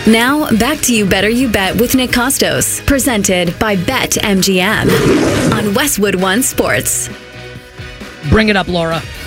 Now, back to You Better You Bet with Nick Costos, presented by BetMGM on Westwood One Sports. Bring it up, Laura.